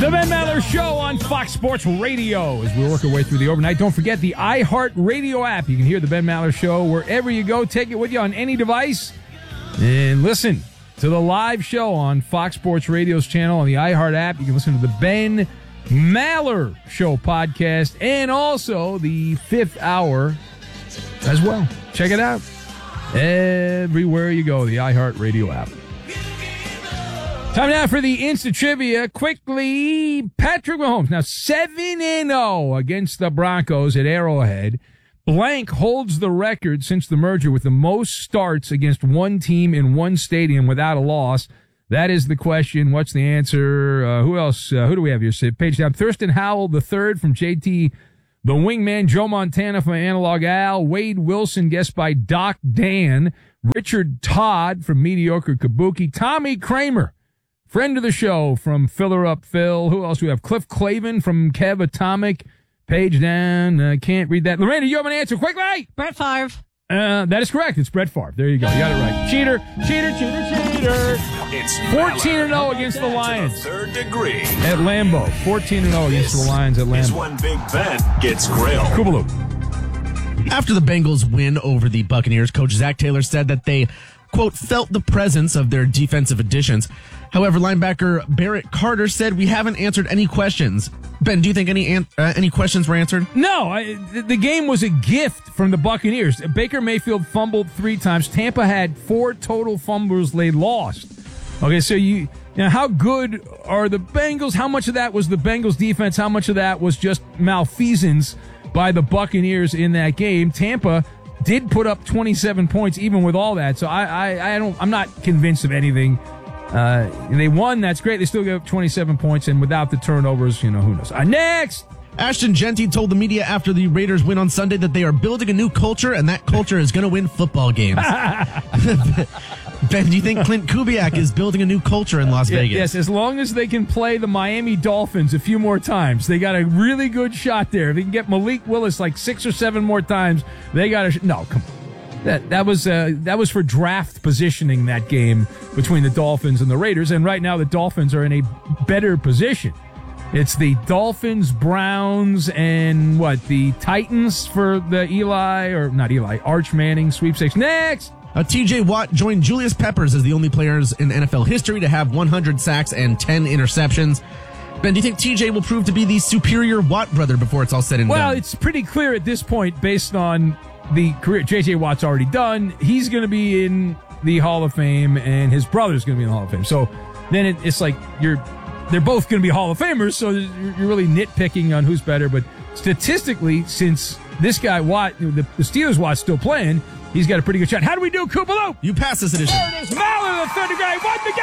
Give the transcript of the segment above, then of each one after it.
The Ben Maller Show on Fox Sports Radio as we work our way through the overnight. Don't forget the iHeart Radio app. You can hear the Ben Maller Show wherever you go. Take it with you on any device and listen to the live show on Fox Sports Radio's channel on the iHeart app. You can listen to the Ben Maller Show podcast and also the fifth hour as well. Check it out everywhere you go, the iHeart Radio app. Time now for the Insta Trivia. Quickly, Patrick Mahomes, now 7-0 against the Broncos at Arrowhead. Blank holds the record since the merger with the most starts against one team in one stadium without a loss. That is the question. What's the answer? Who else? Who do we have here? Page down. Thurston Howell III from JT the Wingman. Joe Montana from Analog Al. Wade Wilson, guessed by Doc Dan. Richard Todd from Mediocre Kabuki. Tommy Kramer, friend of the show from Filler Up Phil. Who else we have? Cliff Clavin from Kev Atomic. Page down. Can't read that. Lorena, you have an answer. Quickly! Brett Favre. That is correct. It's Brett Favre. There you go. You got it right. Cheater. It's 14-0 against the Lions. Third degree. At Lambeau. 14-0 against the Lions at Lambeau. Is when Big Ben gets grilled. Kubaloo. After the Bengals win over the Buccaneers, Coach Zach Taylor said that they, quote, felt the presence of their defensive additions. However, linebacker Barrett Carter said, we haven't answered any questions. Ben, do you think any questions were answered? No, the game was a gift from the Buccaneers. Baker Mayfield fumbled 3 times. Tampa had 4 total fumbles they lost. Okay, so how good are the Bengals? How much of that was the Bengals defense? How much of that was just malfeasance by the Buccaneers in that game? Tampa did put up 27 points even with all that. So I'm not convinced of anything. They won. That's great. They still got 27 points, and without the turnovers, who knows? Next. Ashton Genty told the media after the Raiders win on Sunday that they are building a new culture, and that culture is going to win football games. Ben, do you think Clint Kubiak is building a new culture in Las Vegas? Yes, as long as they can play the Miami Dolphins a few more times. They got a really good shot there. If they can get Malik Willis like 6 or 7 more times, they got a no, come on. That was for draft positioning, that game between the Dolphins and the Raiders, and right now the Dolphins are in a better position. It's the Dolphins, Browns, and the Titans for the Arch Manning sweepstakes. Next! T.J. Watt joined Julius Peppers as the only players in NFL history to have 100 sacks and 10 interceptions. Ben, do you think T.J. will prove to be the superior Watt brother before it's all said and done? Well, it's pretty clear at this point, based on the career J.J. Watt's already done. He's going to be in the Hall of Fame, and his brother's going to be in the Hall of Fame. So then it's like they're both going to be Hall of Famers, so you're really nitpicking on who's better. But statistically, since this guy Watt, the Steelers Watt's still playing, he's got a pretty good shot. How do we do, Kupalo? You pass this edition. There it is. Maller, the third degree, won the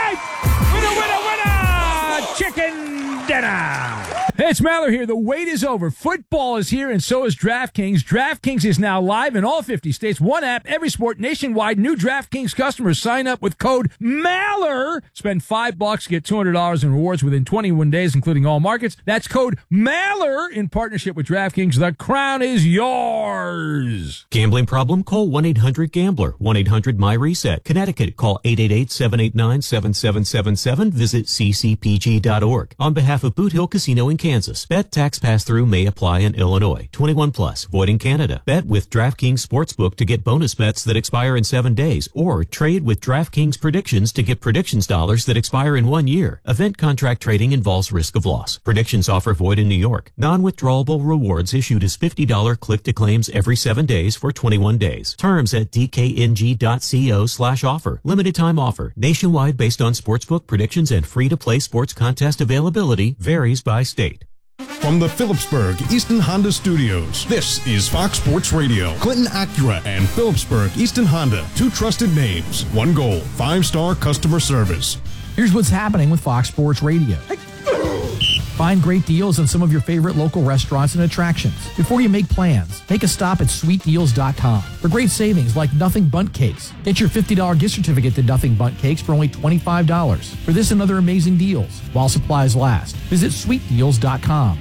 game. Winner. Chicken dinner. Hey, it's Maller here. The wait is over. Football is here, and so is DraftKings. DraftKings is now live in all 50 states. One app, every sport, nationwide. New DraftKings customers sign up with code MALLER. Spend $5, get $200 in rewards within 21 days, including all markets. That's code MALLER in partnership with DraftKings. The crown is yours. Gambling problem? Call 1-800-GAMBLER. 1-800-MY-RESET. Connecticut, call 888-789-7777. Visit ccpg.org. On behalf of Boot Hill Casino in Kansas, bet tax pass-through may apply in Illinois. 21 plus, void in Canada. Bet with DraftKings Sportsbook to get bonus bets that expire in 7 days, or trade with DraftKings Predictions to get predictions dollars that expire in 1 year. Event contract trading involves risk of loss. Predictions offer void in New York. Non-withdrawable rewards issued as $50 click-to-claims every 7 days for 21 days. Terms at dkng.co/offer. Limited time offer. Nationwide based on sportsbook predictions and free-to-play sports contest availability. Varies by state. From the Phillipsburg Easton Honda Studios, this is Fox Sports Radio. Clinton Acura and Phillipsburg Easton Honda, 2 trusted names, 1 goal, 5-star customer service. Here's what's happening with Fox Sports Radio. Find great deals on some of your favorite local restaurants and attractions. Before you make plans, take a stop at sweetdeals.com for great savings like Nothing Bundt Cakes. Get your $50 gift certificate to Nothing Bundt Cakes for only $25. For this and other amazing deals, while supplies last, visit sweetdeals.com.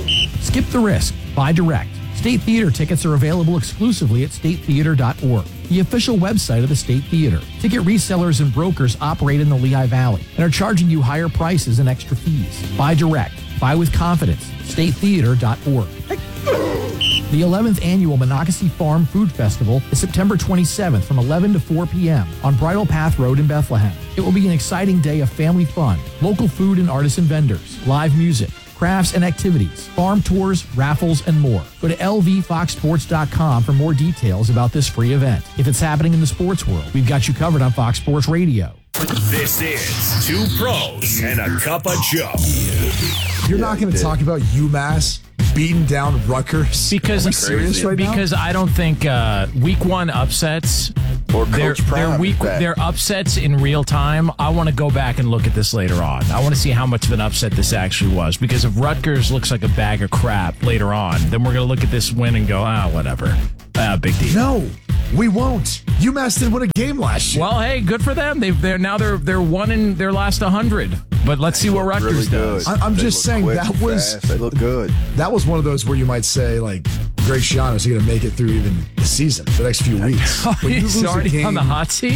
Skip the risk. Buy direct. State Theater tickets are available exclusively at statetheater.org. the official website of the State Theater. Ticket resellers and brokers operate in the Lehigh Valley and are charging you higher prices and extra fees. Buy direct. Buy with confidence. StateTheater.org. The 11th Annual Monocacy Farm Food Festival is September 27th from 11 to 4 p.m. on Bridle Path Road in Bethlehem. It will be an exciting day of family fun, local food and artisan vendors, live music, crafts and activities, farm tours, raffles, and more. Go to lvfoxsports.com for more details about this free event. If it's happening in the sports world, we've got you covered on Fox Sports Radio. This is Two Pros and a Cup of Joe. You're not going to talk about UMass beating down Rutgers? Because are we serious right now? Because I don't think week one upsets or they're upsets in real time. I want to go back and look at this later on. I want to see how much of an upset this actually was. Because if Rutgers looks like a bag of crap later on, then we're going to look at this win and go, whatever. Big deal. No, we won't. UMass didn't win a game last year. Well, hey, good for them. They're one in their last 100. But let's see what Rutgers does. I'm just saying they look good. That was one of those where you might say, like, Greg Schiano is going to make it through even the season, the next few weeks. He's already on the hot seat?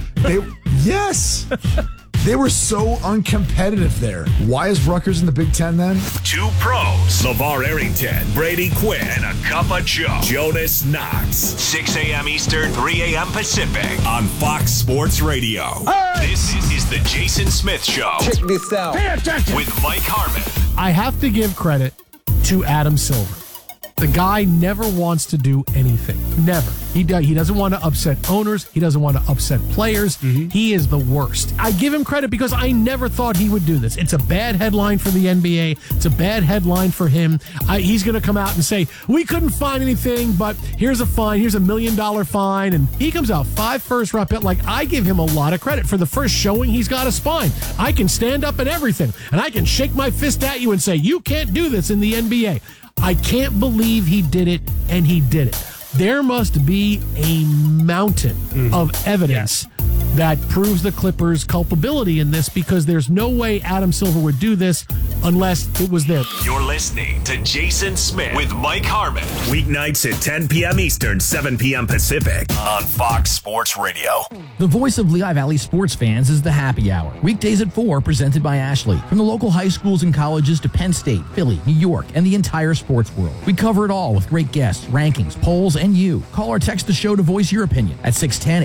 Yes. They were so uncompetitive there. Why is Rutgers in the Big Ten then? Two Pros. LeVar Arrington, Brady Quinn, and a Cup of Joe. Jonas Knox. 6 a.m. Eastern, 3 a.m. Pacific on Fox Sports Radio. Hey! This is the Jason Smith Show. Check this out. Pay attention. With Mike Harmon. I have to give credit to Adam Silver. The guy never wants to do anything. Never. He doesn't want to upset owners. He doesn't want to upset players. Mm-hmm. He is the worst. I give him credit because I never thought he would do this. It's a bad headline for the NBA. It's a bad headline for him. He's going to come out and say, we couldn't find anything, but here's a fine. Here's $1 million fine. And he comes out 5 first-round pick. Like, I give him a lot of credit for the first showing he's got a spine. I can stand up and everything, and I can shake my fist at you and say, you can't do this in the NBA. I can't believe he did it, and he did it. There must be a mountain of evidence that proves the Clippers' culpability in this, because there's no way Adam Silver would do this unless it was there. You're listening to Jason Smith with Mike Harmon. Weeknights at 10 p.m. Eastern, 7 p.m. Pacific on Fox Sports Radio. The voice of Lehigh Valley sports fans is the Happy Hour. Weekdays at 4, presented by Ashley. From the local high schools and colleges to Penn State, Philly, New York, and the entire sports world. We cover it all with great guests, rankings, polls, and you. Call or text the show to voice your opinion at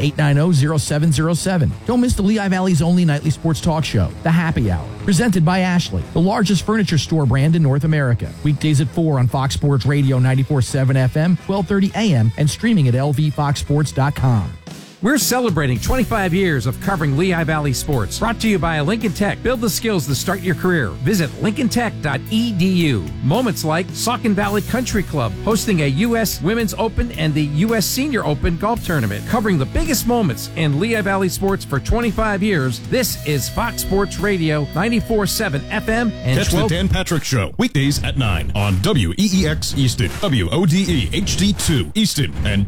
610-890-0707. Don't miss the Lehigh Valley's only nightly sports talk show, The Happy Hour, presented by Ashley, the largest furniture store brand in North America. Weekdays at 4 on Fox Sports Radio 94.7 FM, 12:30 a.m., and streaming at lvfoxsports.com. We're celebrating 25 years of covering Lehigh Valley sports. Brought to you by Lincoln Tech. Build the skills to start your career. Visit lincolntech.edu. Moments like Saucon Valley Country Club hosting a U.S. Women's Open and the U.S. Senior Open golf tournament. Covering the biggest moments in Lehigh Valley sports for 25 years. This is Fox Sports Radio 94.7 FM and Catch the Dan Patrick Show weekdays at 9 on WEEX Easton, WODE HD2 Easton, and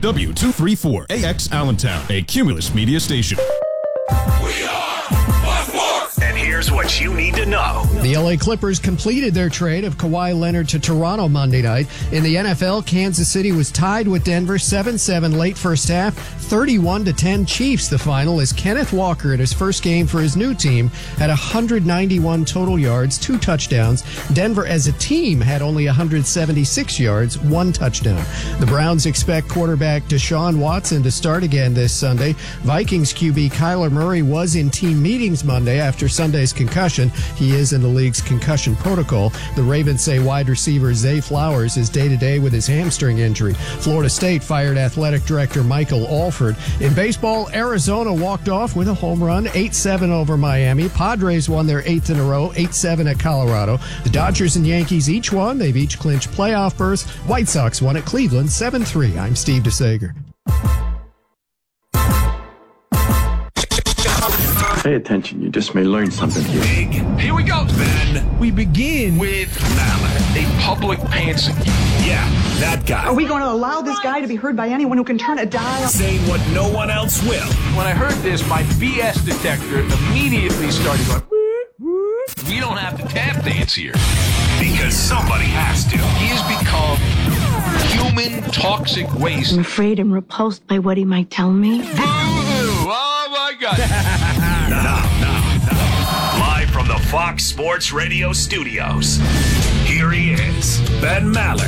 W234AX Allentown, a Cumulus Media station. We are Fox Sports. And here's what you need to know. The LA Clippers completed their trade of Kawhi Leonard to Toronto Monday night. In the NFL, Kansas City was tied with Denver 7-7 late first half, 31-10 Chiefs the final, as Kenneth Walker, in his first game for his new team, had 191 total yards, 2 touchdowns. Denver as a team had only 176 yards, 1 touchdown. The Browns expect quarterback Deshaun Watson to start again this Sunday. Vikings QB Kyler Murray was in team meetings Monday after Sunday's concussion. He is in the league's concussion protocol. The Ravens say wide receiver Zay Flowers is day-to-day with his hamstring injury. Florida State fired athletic director Michael Alford. In baseball, Arizona walked off with a home run, 8-7 over Miami. Padres won their 8th in a row, 8-7 at Colorado. The Dodgers and Yankees each won. They've each clinched playoff berths. White Sox won at Cleveland 7-3. I'm Steve DeSager. Pay attention. You just may learn something here. Here we go, Ben. We begin With Mallett, a public pantser. Yeah, that guy. Are we going to allow this guy to be heard by anyone who can turn a dial? Saying what no one else will. When I heard this, my BS detector immediately started going, we don't have to tap dance here. Because somebody has to. He has become human toxic waste. I'm afraid and repulsed by what he might tell me. Boo-hoo! Oh, my God. Now, live from the Fox Sports Radio studios, here he is, Ben Maller.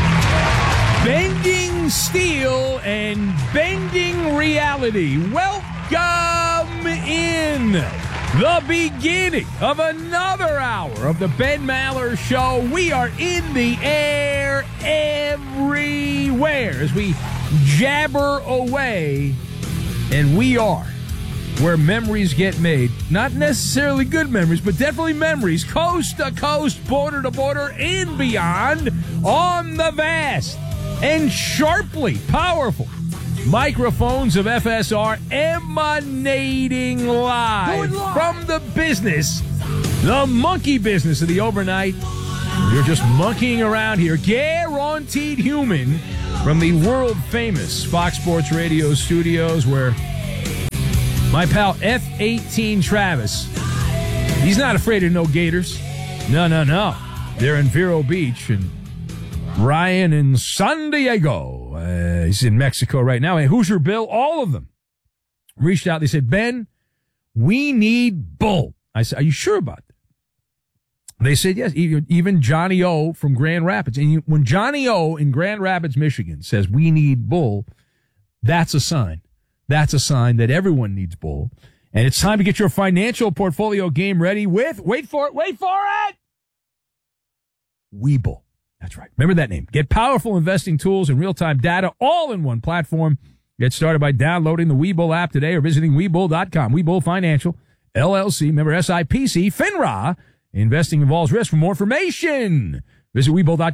Bending steel and bending reality. Welcome in the beginning of another hour of the Ben Maller Show. We are in the air everywhere as we jabber away, and we are where memories get made. Not necessarily good memories, but definitely memories, coast to coast, border to border, and beyond, on the vast and sharply powerful microphones of FSR, emanating live from the business, the monkey business of the overnight. You're just monkeying around here, guaranteed human, from the world-famous Fox Sports Radio studios, where my pal F-18 Travis, he's not afraid of no gators. No. They're in Vero Beach, and Ryan in San Diego. He's in Mexico right now. And Hoosier Bill, all of them reached out. They said, Ben, we need bull. I said, are you sure about that? They said, yes. Even Johnny O from Grand Rapids. And when Johnny O in Grand Rapids, Michigan says we need bull, that's a sign. That's a sign that everyone needs bull. And it's time to get your financial portfolio game ready with, wait for it, Webull. That's right. Remember that name. Get powerful investing tools and real-time data all in one platform. Get started by downloading the Webull app today or visiting Webull.com. Webull Financial, LLC, member SIPC, FINRA. Investing involves risk. For more information, visit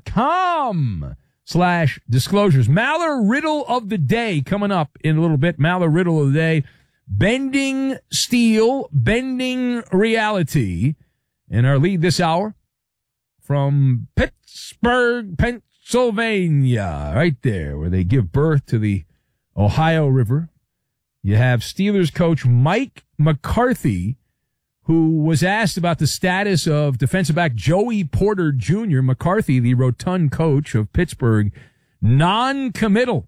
Webull.com/disclosures. Maller Riddle of the Day coming up in a little bit. Maller Riddle of the Day. Bending steel, bending reality. And our lead this hour from Pittsburgh, Pennsylvania, right there, where they give birth to the Ohio River. You have Steelers coach Mike McCarthy, who was asked about the status of defensive back Joey Porter Jr. McCarthy, the rotund coach of Pittsburgh, non-committal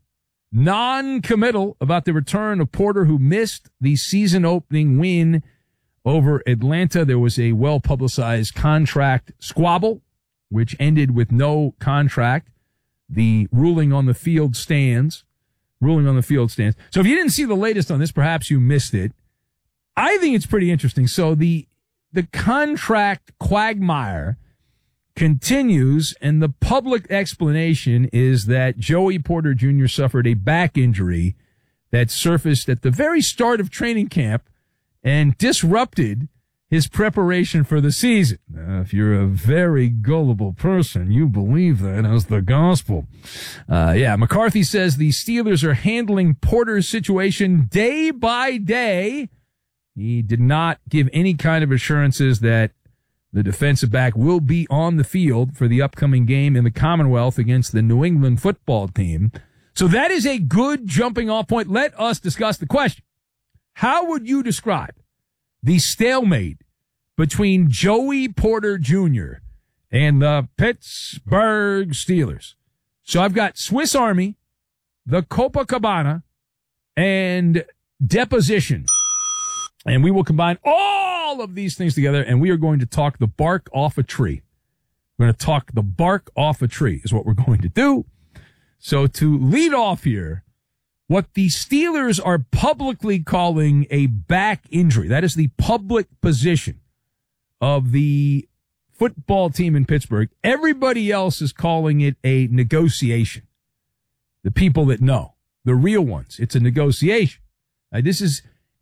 about the return of Porter, who missed the season-opening win over Atlanta. There was a well-publicized contract squabble, which ended with no contract. The ruling on the field stands. So if you didn't see the latest on this, perhaps you missed it. I think it's pretty interesting. So the contract quagmire continues, and the public explanation is that Joey Porter Jr. suffered a back injury that surfaced at the very start of training camp and disrupted his preparation for the season. Now, if you're a very gullible person, you believe that as the gospel. McCarthy says the Steelers are handling Porter's situation day by day. He did not give any kind of assurances that the defensive back will be on the field for the upcoming game in the Commonwealth against the New England football team. So that is a good jumping off point. Let us discuss the question. How would you describe the stalemate between Joey Porter Jr. and the Pittsburgh Steelers? So I've got Swiss Army, the Copacabana, and deposition. And we will combine all of these things together, and we are going to talk the bark off a tree. We're going to talk the bark off a tree is what we're going to do. So to lead off here, what the Steelers are publicly calling a back injury, that is the public position of the football team in Pittsburgh. Everybody else is calling it a negotiation. The people that know, the real ones, it's a negotiation. This is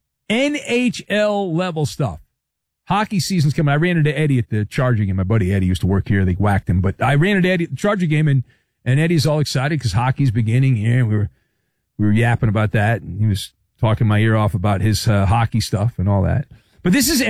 NHL level stuff. Hockey season's coming. I ran into Eddie at the Charger game. My buddy Eddie used to work here. They whacked him, but I ran into Eddie at the Charger game, and Eddie's all excited because hockey's beginning here. And we were yapping about that, and he was talking my ear off about his hockey stuff and all that. But this is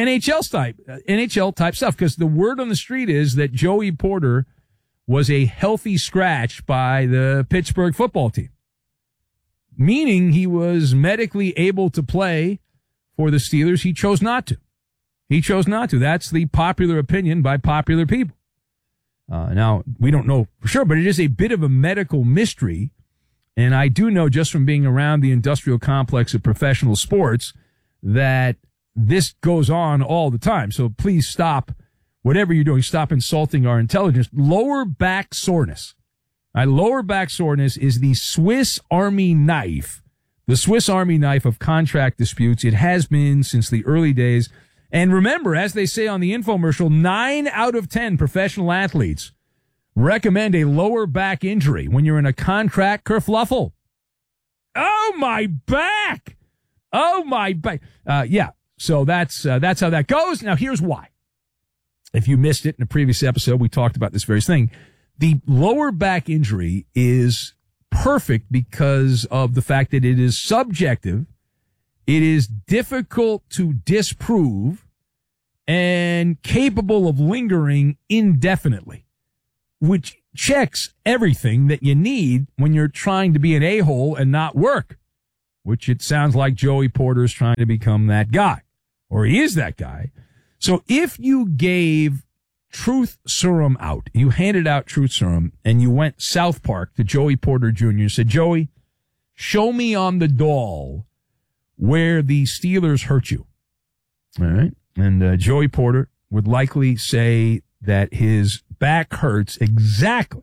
NHL type stuff, because the word on the street is that Joey Porter was a healthy scratch by the Pittsburgh football team, meaning he was medically able to play for the Steelers. He chose not to. That's the popular opinion by popular people. Now, we don't know for sure, but it is a bit of a medical mystery. And I do know just from being around the industrial complex of professional sports that this goes on all the time. So please stop whatever you're doing. Stop insulting our intelligence. Lower back soreness. Lower back soreness is the Swiss Army knife. The Swiss Army knife of contract disputes. It has been since the early days. And remember, as they say on the infomercial, 9 out of 10 professional athletes recommend a lower back injury when you're in a contract kerfluffle. Oh, my back. Oh, my back. Yeah. So that's how that goes. Now, here's why. If you missed it in a previous episode, we talked about this very thing. The lower back injury is perfect because of the fact that it is subjective. It is difficult to disprove and capable of lingering indefinitely, which checks everything that you need when you're trying to be an a-hole and not work, which it sounds like Joey Porter's trying to become that guy, or he is that guy. So if you gave Truth Serum out, you handed out Truth Serum, and you went South Park to Joey Porter Jr. and said, Joey, show me on the doll where the Steelers hurt you. All right. And Joey Porter would likely say that his back hurts exactly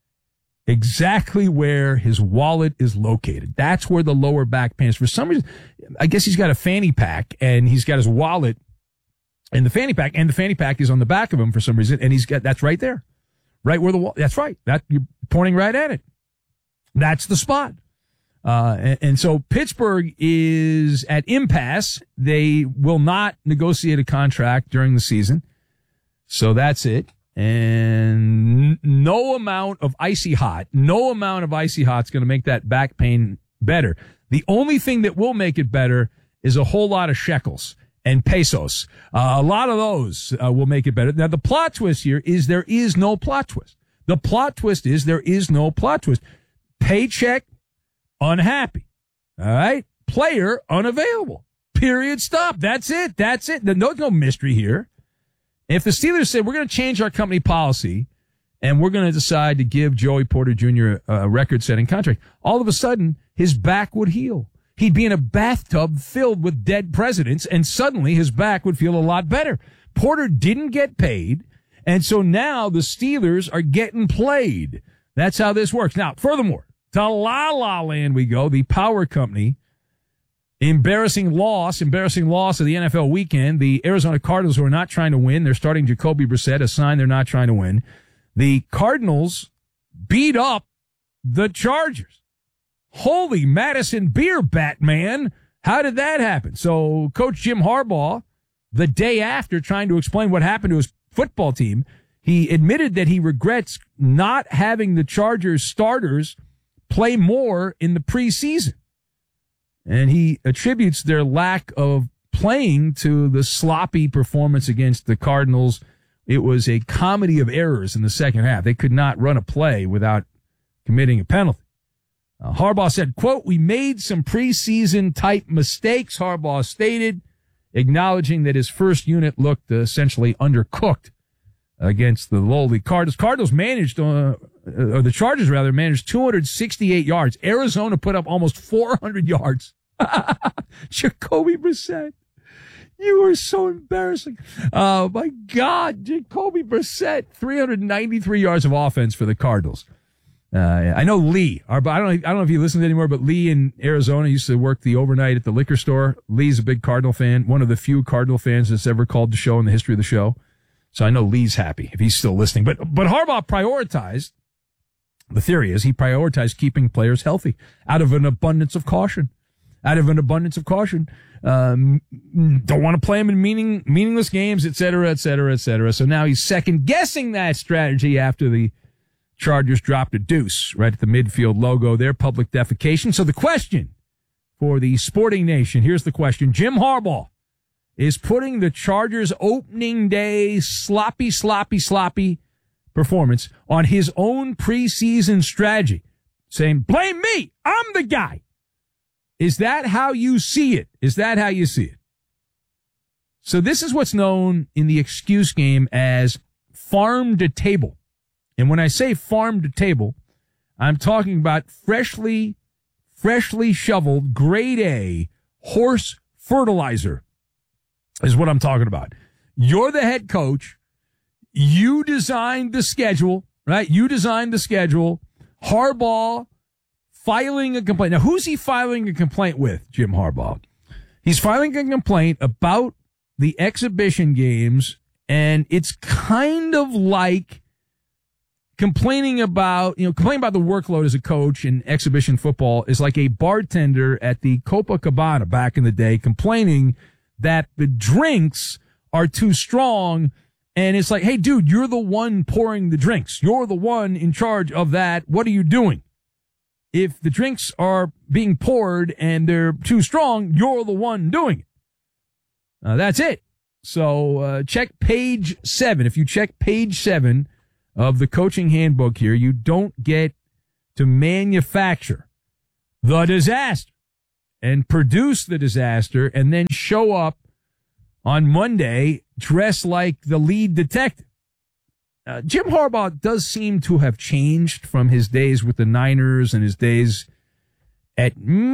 where his wallet is located. That's where the lower back pain is. For some reason, I guess he's got a fanny pack and he's got his wallet in the fanny pack, and the fanny pack is on the back of him for some reason, and that's right there. Right where that's right. That you're pointing right at it. That's the spot. And so Pittsburgh is at impasse. They will not negotiate a contract during the season. So that's it. And no amount of icy hot is going to make that back pain better. The only thing that will make it better is a whole lot of shekels and pesos. A lot of those will make it better. Now, the plot twist here is there is no plot twist. The plot twist is there is no plot twist. Paycheck, unhappy. All right? Player, unavailable. Period. Stop. That's it. There's no mystery here. If the Steelers said, we're going to change our company policy and we're going to decide to give Joey Porter Jr. a record-setting contract, all of a sudden, his back would heal. He'd be in a bathtub filled with dead presidents, and suddenly his back would feel a lot better. Porter didn't get paid, and so now the Steelers are getting played. That's how this works. Now, furthermore, to La La Land we go, the power company. Embarrassing loss of the NFL weekend. The Arizona Cardinals, who are not trying to win, they're starting Jacoby Brissett, a sign they're not trying to win. The Cardinals beat up the Chargers. Holy Madison beer, Batman. How did that happen? So Coach Jim Harbaugh, the day after trying to explain what happened to his football team, he admitted that he regrets not having the Chargers starters play more in the preseason. And he attributes their lack of playing to the sloppy performance against the Cardinals. It was a comedy of errors in the second half. They could not run a play without committing a penalty. Harbaugh said, quote, we made some preseason type mistakes, Harbaugh stated, acknowledging that his first unit looked essentially undercooked against the lowly Cardinals. The Chargers managed 268 yards. Arizona put up almost 400 yards. Jacoby Brissett. You are so embarrassing. Oh, my God. Jacoby Brissett, 393 yards of offense for the Cardinals. I know Lee. I don't know if he listens anymore, but Lee in Arizona used to work the overnight at the liquor store. Lee's a big Cardinal fan, one of the few Cardinal fans that's ever called the show in the history of the show. So I know Lee's happy if he's still listening. But Harbaugh prioritized, the theory is he prioritized keeping players healthy out of an abundance of caution. Don't want to play him in meaningless games, et cetera, et cetera, et cetera. So now he's second guessing that strategy after the Chargers dropped a deuce right at the midfield logo there, public defecation. So the question for the sporting nation, here's the question. Jim Harbaugh is putting the Chargers opening day sloppy performance on his own preseason strategy, saying, blame me, I'm the guy. Is that how you see it? So this is what's known in the excuse game as farm to table. And when I say farm to table, I'm talking about freshly shoveled grade A horse fertilizer is what I'm talking about. You're the head coach. You designed the schedule, right? You designed the schedule. Harbaugh filing a complaint. Now, who's he filing a complaint with, Jim Harbaugh? He's filing a complaint about the exhibition games, and it's kind of like complaining about the workload as a coach in exhibition football is like a bartender at the Copacabana back in the day complaining that the drinks are too strong. And it's like, hey, dude, you're the one pouring the drinks. You're the one in charge of that. What are you doing? If the drinks are being poured and they're too strong, you're the one doing it. That's it. So check page 7. If you check page 7 of the coaching handbook here, you don't get to manufacture the disaster and produce the disaster and then show up on Monday dressed like the lead detective. Jim Harbaugh does seem to have changed from his days with the Niners and his days at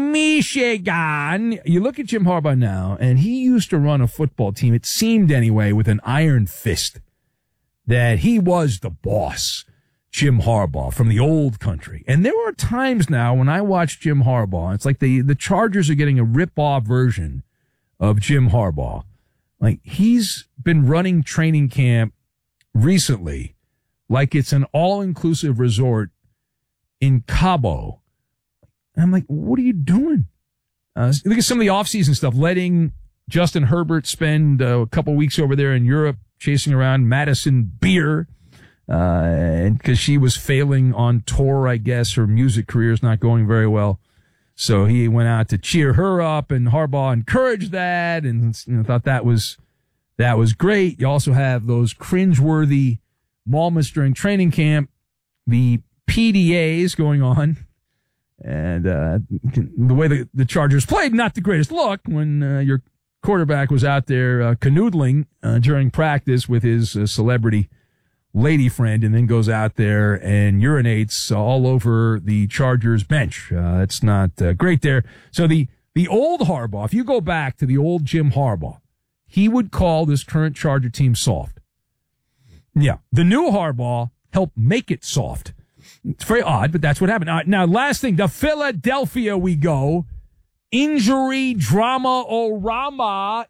Michigan. You look at Jim Harbaugh now, and he used to run a football team, it seemed anyway, with an iron fist, that he was the boss, Jim Harbaugh, from the old country. And there are times now when I watch Jim Harbaugh, it's like the Chargers are getting a rip-off version of Jim Harbaugh. Like, he's been running training camp recently like it's an all-inclusive resort in Cabo. And I'm like, what are you doing? Look at some of the off-season stuff, letting Justin Herbert spend a couple weeks over there in Europe chasing around Madison Beer, and because she was failing on tour, I guess. Her music career is not going very well. So he went out to cheer her up, and Harbaugh encouraged that and thought that was great. You also have those cringeworthy moments during training camp, the PDAs going on, and the way the Chargers played, not the greatest look when your quarterback was out there canoodling during practice with his celebrity lady friend, and then goes out there and urinates all over the Chargers bench. That's not great there. So the old Harbaugh, if you go back to the old Jim Harbaugh, he would call this current Charger team soft. Yeah. The new Harbaugh helped make it soft. It's very odd, but that's what happened. Now, last thing, to Philadelphia we go. Injury drama-orama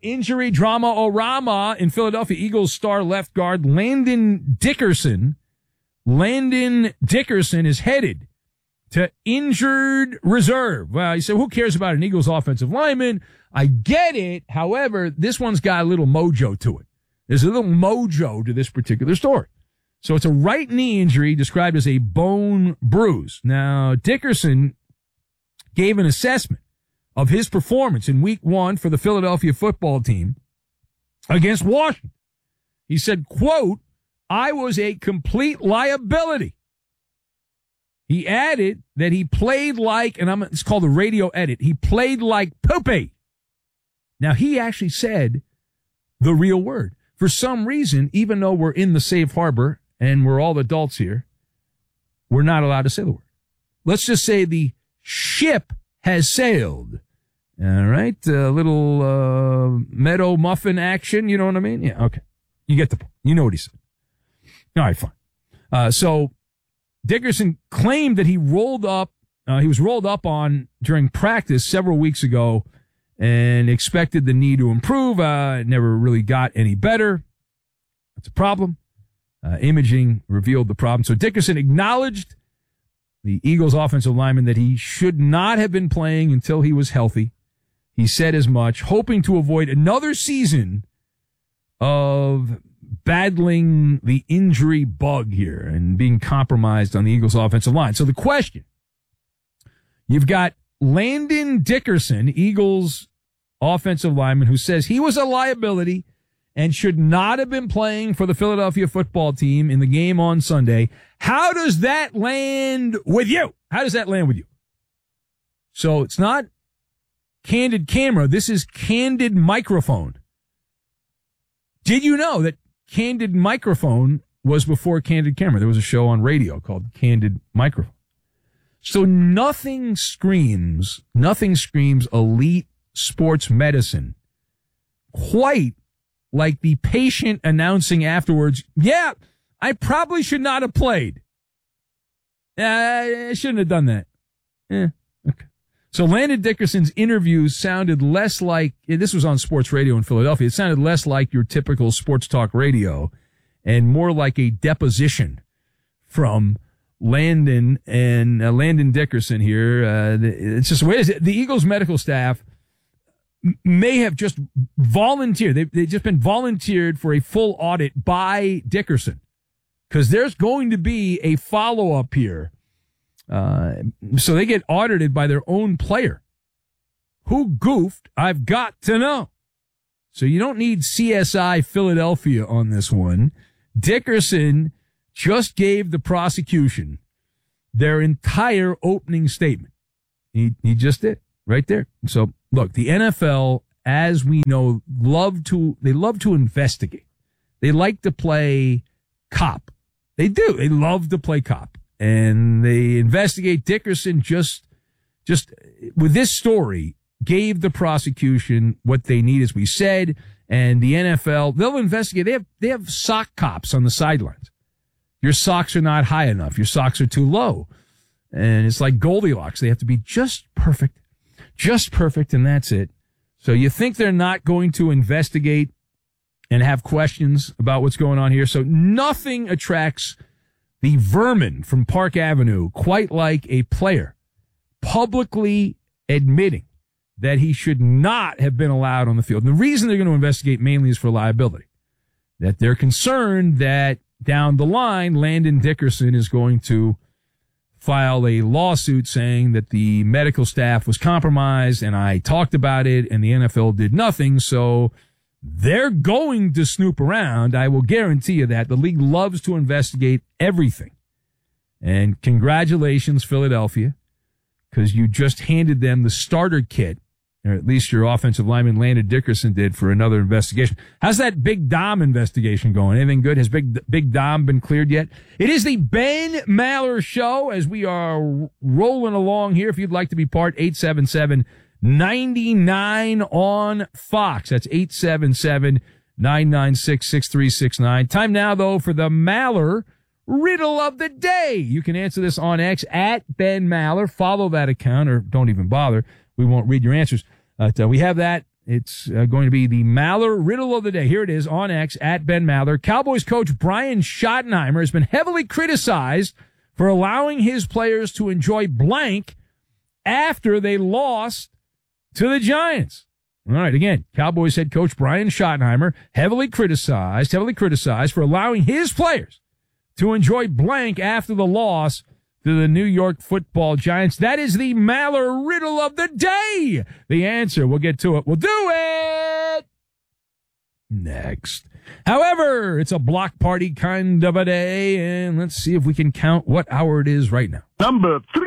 in Philadelphia. Eagles star left guard Landon Dickerson. Landon Dickerson is headed to injured reserve. Well, you say, who cares about an Eagles offensive lineman? I get it. However, this one's got a little mojo to it. There's a little mojo to this particular story. So it's a right knee injury described as a bone bruise. Now, Dickerson gave an assessment of his performance in week 1 for the Philadelphia football team against Washington. He said, quote, I was a complete liability. He added that he played like, and it's called a radio edit, he played like poopy. Now, he actually said the real word. For some reason, even though we're in the safe harbor and we're all adults here, we're not allowed to say the word. Let's just say the ship has sailed. All right. A little meadow muffin action. You know what I mean? Yeah. Okay. You get the point. You know what he said. All right, fine. So Dickerson claimed that he was rolled up on during practice several weeks ago and expected the knee to improve. It never really got any better. That's a problem. Imaging revealed the problem. So Dickerson acknowledged the Eagles offensive lineman that he should not have been playing until he was healthy. He said as much, hoping to avoid another season of battling the injury bug here and being compromised on the Eagles offensive line. So the question, you've got Landon Dickerson, Eagles offensive lineman, who says he was a liability and should not have been playing for the Philadelphia football team in the game on Sunday. How does that land with you? How does that land with you? So it's not candid camera. This is candid microphone. Did you know that candid microphone was before Candid Camera. There was a show on radio called Candid Microphone. So nothing screams elite sports medicine quite like the patient announcing afterwards, yeah, I probably should not have played. I shouldn't have done that. Okay. So Landon Dickerson's interviews sounded less like, this was on sports radio in Philadelphia, it sounded less like your typical sports talk radio and more like a deposition from Landon Dickerson here. It's just the way it is. The Eagles medical staff may have just volunteered. They've just been volunteered for a full audit by Dickerson because there's going to be a follow-up here. So they get audited by their own player. Who goofed? I've got to know. So you don't need CSI Philadelphia on this one. Dickerson just gave the prosecution their entire opening statement. He just did right there. So look, the NFL, as we know, love to investigate. They like to play cop. They do. They love to play cop. And they investigate. Dickerson just with this story gave the prosecution what they need, as we said. And the NFL, they'll investigate. They have sock cops on the sidelines. Your socks are not high enough. Your socks are too low. And it's like Goldilocks. They have to be just perfect, and that's it. So you think they're not going to investigate and have questions about what's going on here? So nothing attracts the vermin from Park Avenue quite like a player publicly admitting that he should not have been allowed on the field. And the reason they're going to investigate mainly is for liability. That they're concerned that down the line, Landon Dickerson is going to file a lawsuit saying that the medical staff was compromised and I talked about it and the NFL did nothing. So they're going to snoop around. I will guarantee you that. The league loves to investigate everything. And congratulations, Philadelphia, because you just handed them the starter kit, or at least your offensive lineman Landon Dickerson did, for another investigation. How's that Big Dom investigation going? Anything good? Has Big Dom been cleared yet? It is the Ben Maller Show as we are rolling along here. If you'd like to be part, 877-99 on Fox. That's 877-996-6369. Time now, though, for the Maller Riddle of the Day. You can answer this on X at Ben Maller. Follow that account, or don't even bother. We won't read your answers. We have that. It's going to be the Maller Riddle of the Day. Here it is on X at Ben Maller. Cowboys coach Brian Schottenheimer has been heavily criticized for allowing his players to enjoy blank after they lost to the Giants. All right, again, Cowboys head coach Brian Schottenheimer heavily criticized for allowing his players to enjoy blank after the loss to the New York Football Giants. That is the Maller Riddle of the Day. The answer, we'll get to it. We'll do it next. However, it's a block party kind of a day, and let's see if we can count what hour it is right now. Number 3.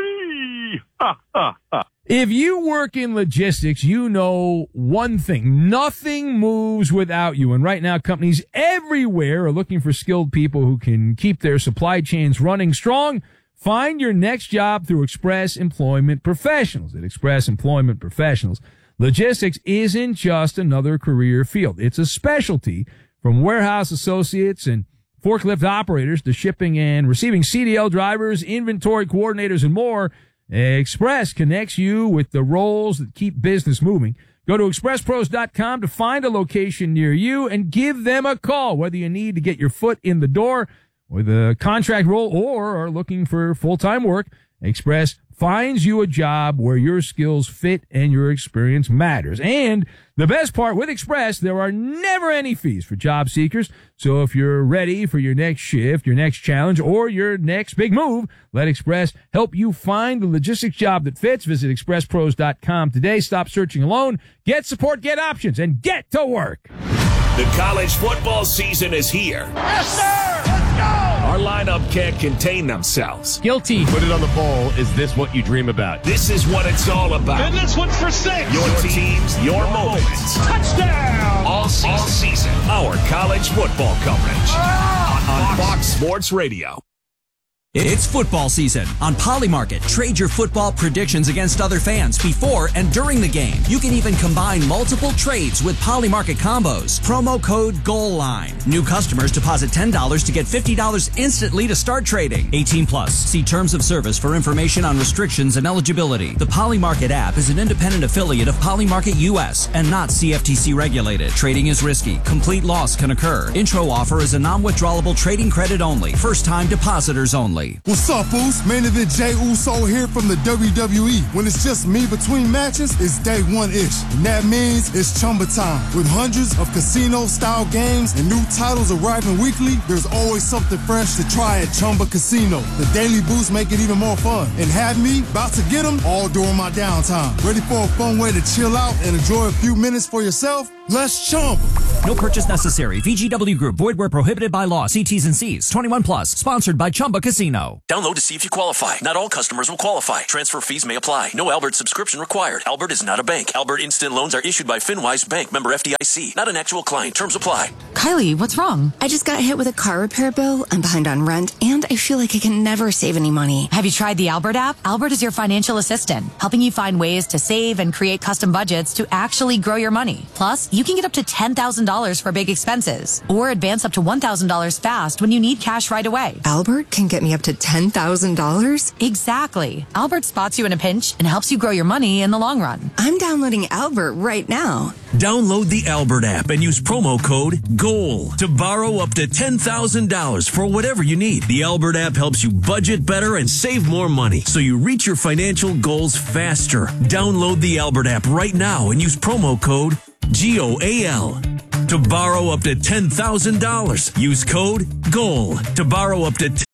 If you work in logistics, you know one thing. Nothing moves without you. And right now, companies everywhere are looking for skilled people who can keep their supply chains running strong. Find your next job through Express Employment Professionals. At Express Employment Professionals, logistics isn't just another career field. It's a specialty, from warehouse associates and forklift operators to shipping and receiving CDL drivers, inventory coordinators, and more. Express connects you with the roles that keep business moving. Go to expresspros.com to find a location near you and give them a call, whether you need to get your foot in the door with a contract role or are looking for full-time work. Express finds you a job where your skills fit and your experience matters. And the best part, with Express, there are never any fees for job seekers. So if you're ready for your next shift, your next challenge, or your next big move, let Express help you find the logistics job that fits. Visit expresspros.com today. Stop searching alone. Get support, get options, and get to work. The college football season is here. Yes, sir! Let's go! Our lineup can't contain themselves. Guilty. Put it on the poll. Is this what you dream about? This is what it's all about. And this one's for 6. Your teams, your moments. Touchdown! All season. Our college football coverage on Fox Sports Radio. It's football season. On Polymarket, trade your football predictions against other fans before and during the game. You can even combine multiple trades with Polymarket combos. Promo code GOALLINE. New customers deposit $10 to get $50 instantly to start trading. 18 plus. See terms of service for information on restrictions and eligibility. The Polymarket app is an independent affiliate of Polymarket US and not CFTC regulated. Trading is risky. Complete loss can occur. Intro offer is a non-withdrawable trading credit only. First-time depositors only. What's up, Boost? Main event Jay Uso here from the WWE. When it's just me between matches, it's day one-ish. And that means it's Chumba time. With hundreds of casino-style games and new titles arriving weekly, there's always something fresh to try at Chumba Casino. The Daily Boost make it even more fun. And have me about to get them all during my downtime. Ready for a fun way to chill out and enjoy a few minutes for yourself? Let's Chumba. No purchase necessary. VGW Group. Void where prohibited by law. See T's and C's. 21 plus. Sponsored by Chumba Casino. Download to see if you qualify. Not all customers will qualify. Transfer fees may apply. No Albert subscription required. Albert is not a bank. Albert Instant Loans are issued by FinWise Bank, member FDIC. Not an actual client. Terms apply. Kylie, what's wrong? I just got hit with a car repair bill. I'm behind on rent, and I feel like I can never save any money. Have you tried the Albert app? Albert is your financial assistant, helping you find ways to save and create custom budgets to actually grow your money. Plus, you can get up to $10,000 for big expenses, or advance up to $1,000 fast when you need cash right away. Albert can get me up to $10,000? Exactly. Albert spots you in a pinch and helps you grow your money in the long run. I'm downloading Albert right now. Download the Albert app and use promo code GOAL to borrow up to $10,000 for whatever you need. The Albert app helps you budget better and save more money so you reach your financial goals faster. Download the Albert app right now and use promo code GOAL to borrow up to $10,000. Use code GOAL to borrow up to $10,000.